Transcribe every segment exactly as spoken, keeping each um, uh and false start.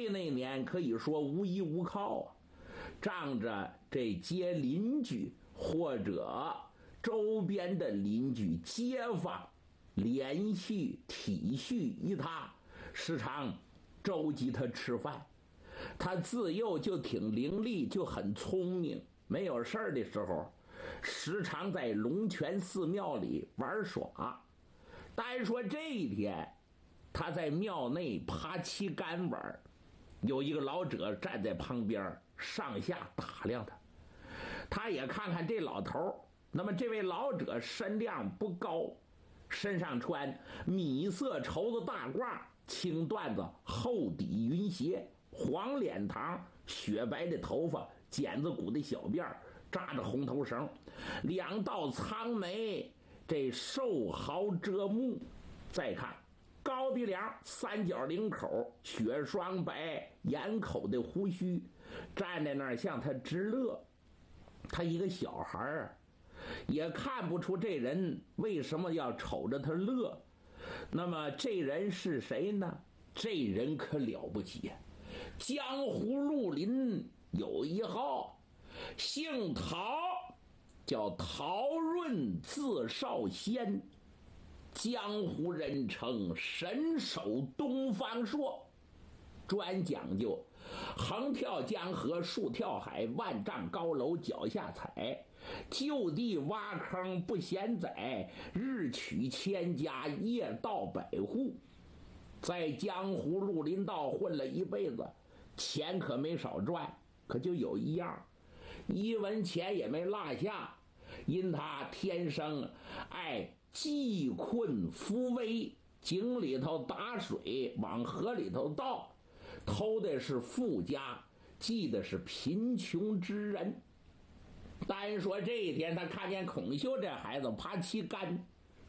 岁那年可以说无依无靠啊，仗着这接邻居或者周边的邻居街坊联系体恤于他，时常周济他吃饭。他自幼就挺伶俐，就很聪明，没有事儿的时候时常在龙泉寺庙里玩耍。单说这一天他在庙内爬旗杆玩，有一个老者站在旁边上下打量他，他也看看这老头。那么这位老者身量不高，身上穿米色绸子大褂，青缎子厚底云鞋，黄脸膛，雪白的头发，剪子骨的小辫儿，扎着红头绳，两道苍眉，这瘦毫遮目。再看高鼻梁，三角领口，雪霜白，眼口的胡须，站在那儿向他直乐。他一个小孩儿也看不出这人为什么要瞅着他乐。那么这人是谁呢？这人可了不起，江湖绿林有一号，姓陶，叫陶润，字少先，江湖人称神手东方朔，专讲究横跳江河，竖跳海，万丈高楼脚下踩，就地挖坑不嫌窄，日取千家，夜盗百户。在江湖绿林道混了一辈子，钱可没少赚，可就有一样，一文钱也没落下。因他天生爱济困扶危，井里头打水，往河里头倒，偷的是富家，济的是贫穷之人。单说这一天他看见孔秀这孩子爬旗杆，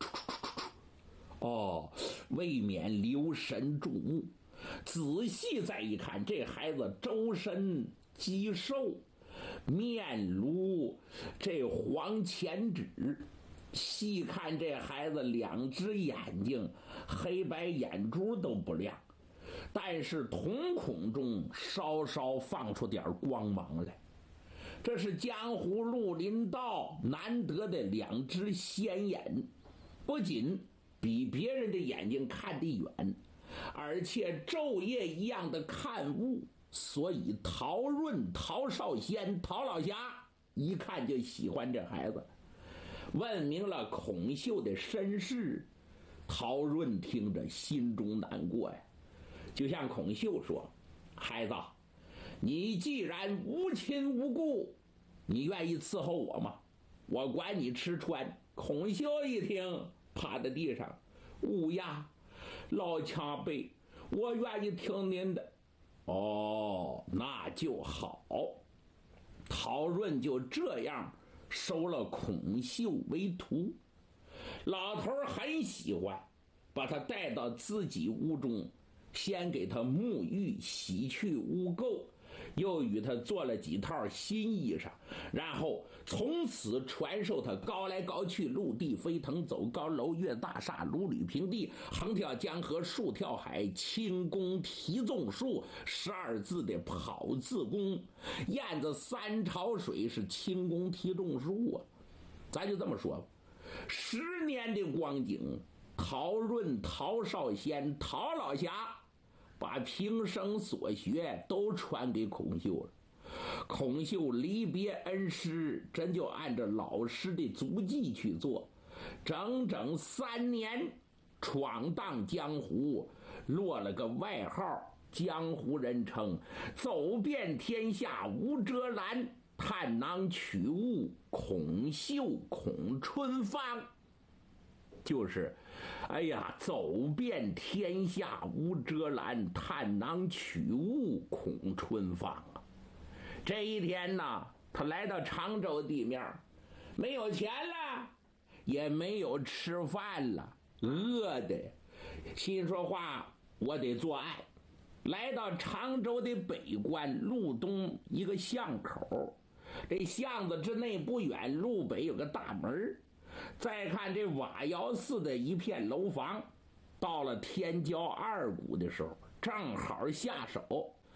哦，未免留神注目。仔细再一看，这孩子周身肌瘦，面如这黄钱纸，细看这孩子两只眼睛黑白眼珠都不亮，但是瞳孔中稍稍放出点光芒来。这是江湖绿林道难得的两只仙眼，不仅比别人的眼睛看得远，而且昼夜一样的看物，所以陶润、陶少先、陶老侠一看就喜欢这孩子。问明了孔秀的身世，陶润听着心中难过呀，就向孔秀说：孩子，你既然无亲无故，你愿意伺候我吗？我管你吃穿。孔秀一听，趴在地上，乌鸦，老前辈，我愿意听您的。哦，那就好。陶润就这样收了孔秀为徒。老头很喜欢，把他带到自己屋中，先给他沐浴洗去污垢，又与他做了几套新衣裳，然后从此传授他高来高去，陆地飞腾，走高楼，越大厦，如履平地，横跳江河，竖跳海，轻功提纵术，十二字的跑字功，燕子三潮水是轻功提纵术啊。咱就这么说吧，十年的光景，陶润、陶少先、陶老侠把平生所学都传给孔秀了。孔秀离别恩师，真就按照老师的足迹去做，整整三年闯荡江湖，落了个外号，江湖人称走遍天下无遮拦，探囊取物孔秀孔春芳。就是哎呀，走遍天下无遮拦，探囊取物孔春芳啊。这一天呢，他来到常州地面，没有钱了，也没有吃饭了，饿的心说话，我得作案。来到常州的北关路东一个巷口，这巷子之内不远，路北有个大门。再看这瓦窑似的一片楼房，到了天骄二鼓的时候，正好下手。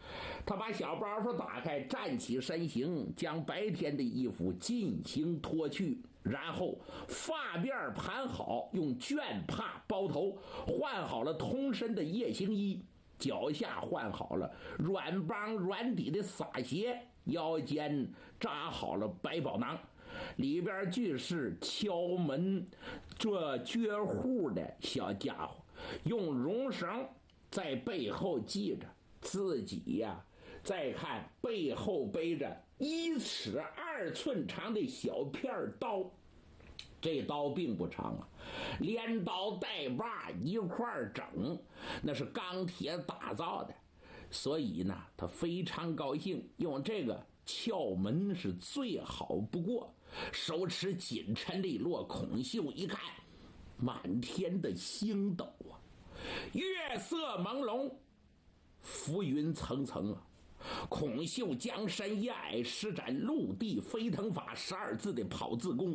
他把小包袱打开，站起身形，将白天的衣服进行脱去，然后发辫盘好，用绢帕包头，换好了通身的夜行衣，脚下换好了软帮软底的洒鞋，腰间扎好了百宝囊，里边俱是敲门这撅户的小家伙，用绒绳在背后系着，自己呀、啊再看背后背着一尺二寸长的小片刀，这刀并不长啊，连刀带把一块整，那是钢铁打造的。所以呢，他非常高兴，用这个撬门是最好不过。手持锦尘利落，孔秀一看，满天的星斗啊，月色朦胧，浮云层层啊。孔秀将身一矮，施展陆地飞腾法十二字的跑字功，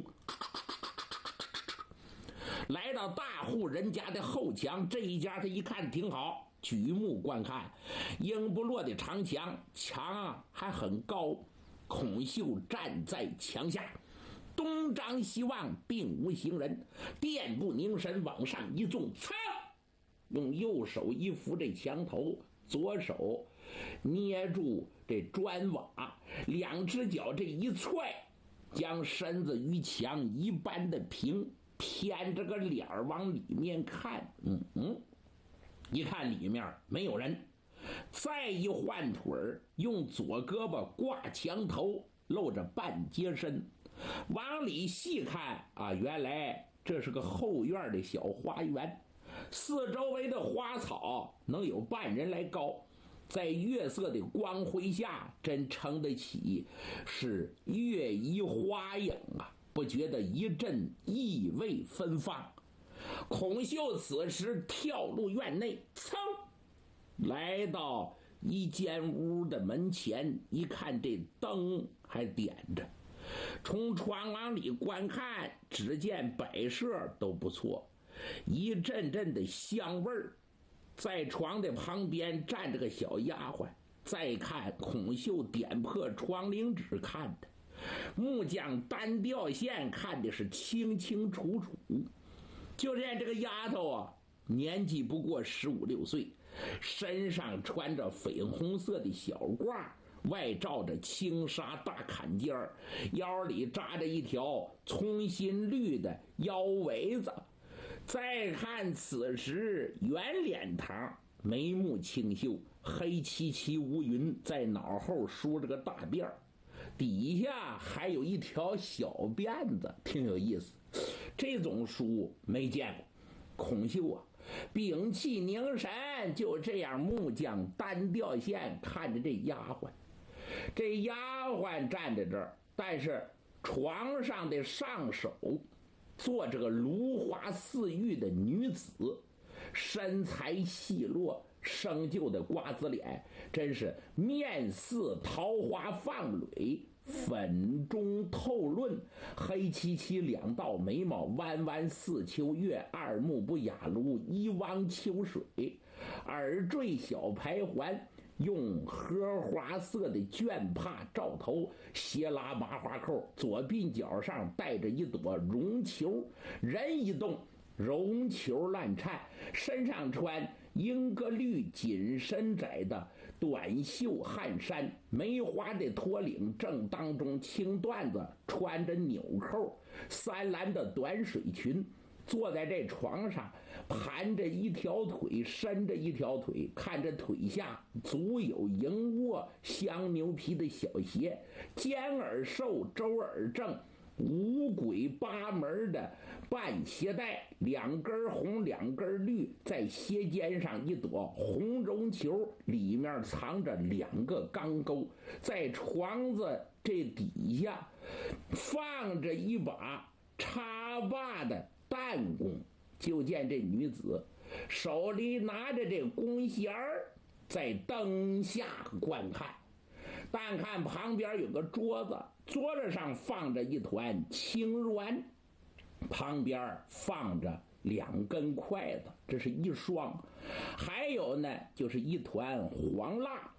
来到大户人家的后墙。这一家他一看挺好，举目观看，英不落的长墙，墙啊还很高。孔秀站在墙下，东张西望，并无行人，殿步凝神，往上一纵，噌，用右手一扶这墙头，左手捏住这砖瓦，两只脚这一踹，将身子于墙一般的平，偏着个脸往里面看，嗯嗯，一看里面没有人，再一换腿儿，用左胳膊挂墙头，露着半截身，往里细看啊，原来这是个后院的小花园，四周围的花草能有半人来高，在月色的光辉下，真称得起是月移花影啊，不觉得一阵意味芬芳。孔秀此时跳入院内，噌，来到一间屋的门前，一看这灯还点着，从窗往里观看，只见摆设都不错，一阵阵的香味儿。在床的旁边站着个小丫鬟，再看孔秀点破窗棂纸看的，木匠单调线看的是清清楚楚。就见这个丫头啊，年纪不过十五六岁，身上穿着绯红色的小褂，外罩着轻纱大坎肩，腰里扎着一条葱心绿的腰围子。再看此时圆脸膛，眉目清秀，黑漆漆无云，在脑后梳着个大辫儿，底下还有一条小辫子，挺有意思。这种书没见过。孔秀啊，屏气凝神，就这样木匠单调线看着这丫鬟。这丫鬟站在这儿，但是床上的上手坐着个如花似玉的女子，身材细落，生就的瓜子脸，真是面似桃花放蕊，粉中透润，黑漆漆两道眉毛，弯弯似秋月，二目不雅如一汪秋水，耳坠小排环，用荷花色的绢帕罩头，斜拉麻花扣，左鬓角上带着一朵绒球，人一动绒球乱颤，身上穿英格绿紧身窄的短袖汗衫，梅花的托领，正当中青缎子穿着纽扣，三蓝的短水裙，坐在这床上，盘着一条腿，伸着一条腿，看着腿下足有营窝香牛皮的小鞋，尖耳瘦，周耳正，五鬼八门的半鞋带，两根红两根绿，在鞋尖上一朵红绒球，里面藏着两个钢钩，在床子这底下放着一把插把的弹弓。就见这女子手里拿着这弓弦儿，在灯下观看，但看旁边有个桌子，桌子上放着一团青鸾，旁边放着两根筷子，这是一双，还有呢就是一团黄蜡，